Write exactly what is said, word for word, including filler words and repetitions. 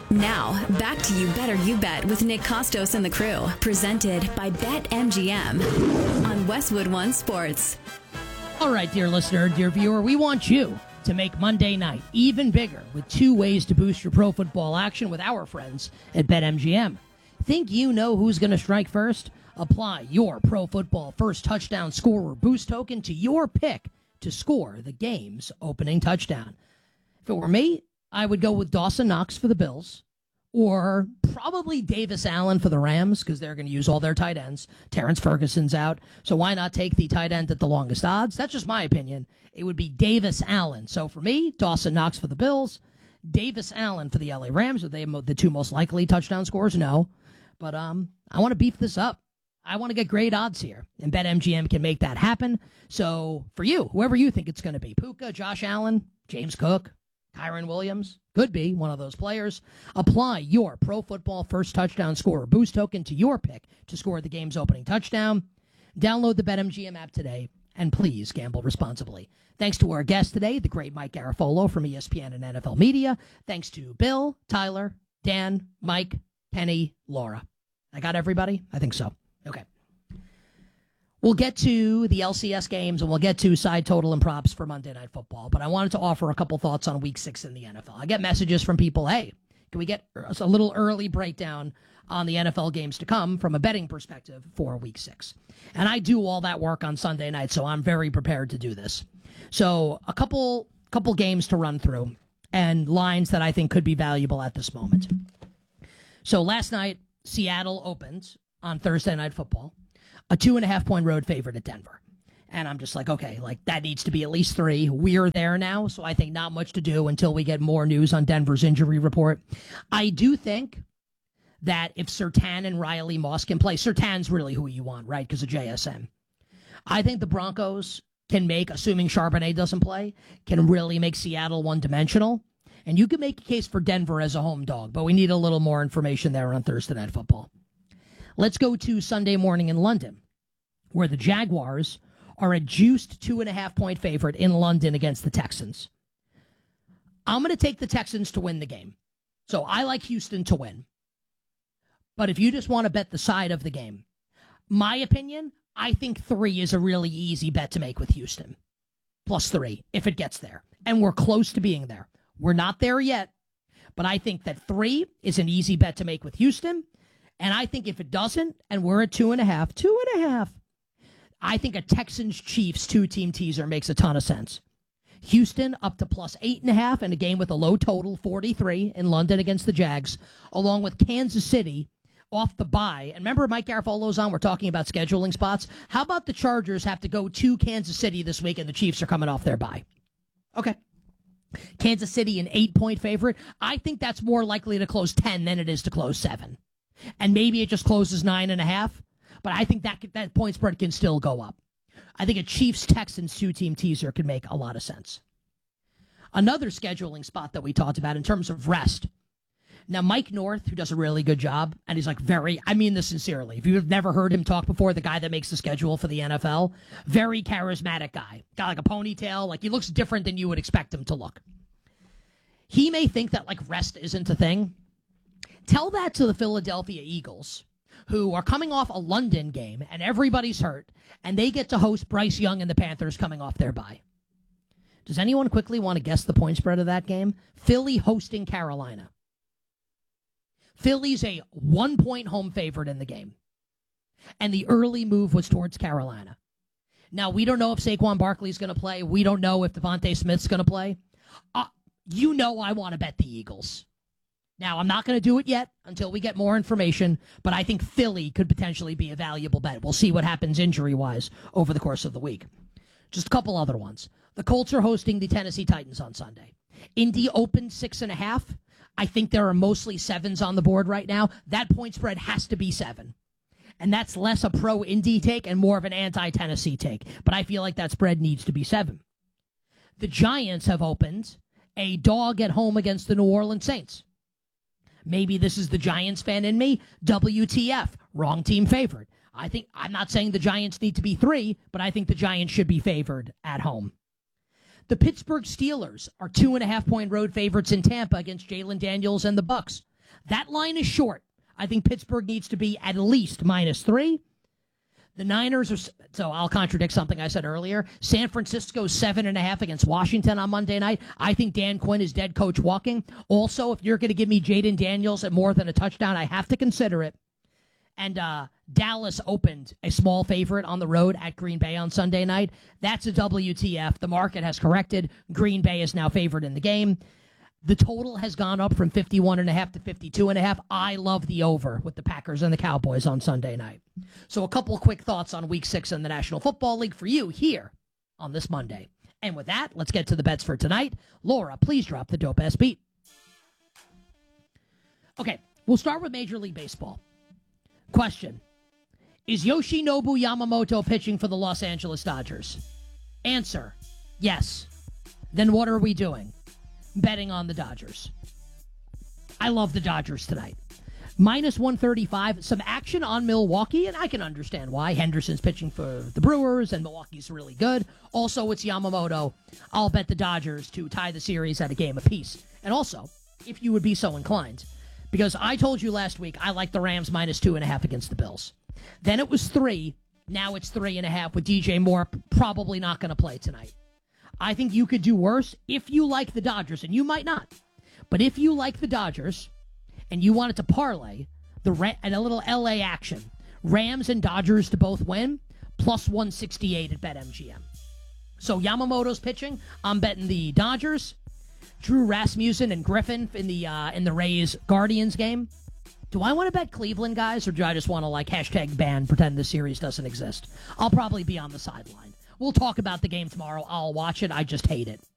Now, back to You Better You Bet with Nick Costos and the crew, presented by BetMGM on Westwood One Sports. All right, dear listener, dear viewer, we want you to make Monday night even bigger with two ways to boost your pro football action with our friends at BetMGM. Think you know who's going to strike first? Apply your pro football first touchdown scorer boost token to your pick to score the game's opening touchdown. If it were me, I would go with Dawson Knox for the Bills, or probably Davis Allen for the Rams, because they're going to use all their tight ends. Terrence Ferguson's out, so why not take the tight end at the longest odds? That's just my opinion. It would be Davis Allen. So for me, Dawson Knox for the Bills, Davis Allen for the L A Rams. Are they the two most likely touchdown scorers? No. But um, I want to beef this up. I want to get great odds here, and BetMGM can make that happen. So for you, whoever you think it's going to be, Puka, Josh Allen, James Cook, Kyron Williams, could be one of those players. Apply your pro football first touchdown scorer boost token to your pick to score the game's opening touchdown. Download the BetMGM app today, and please gamble responsibly. Thanks to our guest today, the great Mike Garafolo from E S P N and N F L Media. Thanks to Bill, Tyler, Dan, Mike, Kenny, Laura. I got everybody? I think so. Okay. We'll get to the L C S games, and we'll get to side total and props for Monday Night Football. But I wanted to offer a couple thoughts on Week six in the N F L. I get messages from people, hey, can we get a little early breakdown on the N F L games to come from a betting perspective for Week six? And I do all that work on Sunday night, so I'm very prepared to do this. So a couple couple games to run through and lines that I think could be valuable at this moment. So last night, Seattle opened on Thursday Night Football, a two and a half point road favorite at Denver. And I'm just like, okay, like that needs to be at least three. We're there now, so I think not much to do until we get more news on Denver's injury report. I do think that if Surtain and Riley Moss can play, Surtain's really who you want, right, because of J S N. I think the Broncos can make, assuming Charbonnet doesn't play, can really make Seattle one-dimensional. And you can make a case for Denver as a home dog, but we need a little more information there on Thursday Night Football. Let's go to Sunday morning in London, where the Jaguars are a juiced two and a half point favorite in London against the Texans. I'm going to take the Texans to win the game. So I like Houston to win. But if you just want to bet the side of the game, my opinion, I think three is a really easy bet to make with Houston. Plus three, if it gets there. And we're close to being there. We're not there yet, but I think that three is an easy bet to make with Houston. And I think if it doesn't, and we're at two and a half, two and a half, I think a Texans-Chiefs two-team teaser makes a ton of sense. Houston up to plus eight and a half in a game with a low total, forty-three in London against the Jags, along with Kansas City off the bye. And remember Mike Garafolo's on, we're talking about scheduling spots. How about the Chargers have to go to Kansas City this week and the Chiefs are coming off their bye? Okay. Kansas City an eight-point favorite. I think that's more likely to close ten than it is to close seven. And maybe it just closes nine and a half. But I think that that point spread can still go up. I think a Chiefs-Texans two-team teaser could make a lot of sense. Another scheduling spot that we talked about in terms of rest. Now, Mike North, who does a really good job, and he's like very, I mean this sincerely. If you've never heard him talk before, the guy that makes the schedule for the N F L, very charismatic guy. Got like a ponytail. Like he looks different than you would expect him to look. He may think that like rest isn't a thing. Tell that to the Philadelphia Eagles, who are coming off a London game, and everybody's hurt, and they get to host Bryce Young and the Panthers coming off their bye. Does anyone quickly want to guess the point spread of that game? Philly hosting Carolina. Philly's a one-point home favorite in the game, and the early move was towards Carolina. Now, we don't know if Saquon Barkley's going to play. We don't know if Devontae Smith's going to play. Uh, you know I want to bet the Eagles. Now, I'm not going to do it yet until we get more information, but I think Philly could potentially be a valuable bet. We'll see what happens injury-wise over the course of the week. Just a couple other ones. The Colts are hosting the Tennessee Titans on Sunday. Indy opened six and a half. I think there are mostly sevens on the board right now. That point spread has to be seven. And that's less a pro-Indy take and more of an anti-Tennessee take. But I feel like that spread needs to be seven. The Giants have opened a dog at home against the New Orleans Saints. Maybe this is the Giants fan in me. W T F, wrong team favored. I think I'm not saying the Giants need to be three, but I think the Giants should be favored at home. The Pittsburgh Steelers are two and a half point road favorites in Tampa against Jalen Daniels and the Bucks. That line is short. I think Pittsburgh needs to be at least minus three. The Niners are, so I'll contradict something I said earlier. San Francisco seven and a half against Washington on Monday night. I think Dan Quinn is dead coach walking. Also, if you're going to give me Jaden Daniels at more than a touchdown, I have to consider it. And uh, Dallas opened a small favorite on the road at Green Bay on Sunday night. That's a W T F. The market has corrected. Green Bay is now favored in the game. The total has gone up from fifty-one and a half to fifty-two and a half. I love the over with the Packers and the Cowboys on Sunday night. So a couple of quick thoughts on week six in the National Football League for you here on this Monday. And with that, let's get to the bets for tonight. Laura, please drop the dope ass beat. Okay, we'll start with Major League Baseball. Question: is Yoshinobu Yamamoto pitching for the Los Angeles Dodgers? Answer: yes. Then what are we doing? Betting on the Dodgers. I love the Dodgers tonight. Minus one thirty-five. Some action on Milwaukee, and I can understand why. Henderson's pitching for the Brewers, and Milwaukee's really good. Also, it's Yamamoto. I'll bet the Dodgers to tie the series at a game apiece. And also, if you would be so inclined, because I told you last week I like the Rams minus two and a half against the Bills. Then it was three. Now it's three and a half with D J Moore probably not going to play tonight. I think you could do worse if you like the Dodgers, and you might not. But if you like the Dodgers and you wanted to parlay the and a little L A action, Rams and Dodgers to both win, plus one sixty-eight at BetMGM. So Yamamoto's pitching. I'm betting the Dodgers. Drew Rasmussen and Griffin in the uh, in the Rays Guardians game. Do I want to bet Cleveland, guys, or do I just want to like hashtag ban, pretend the series doesn't exist? I'll probably be on the sideline. We'll talk about the game tomorrow. I'll watch it. I just hate it.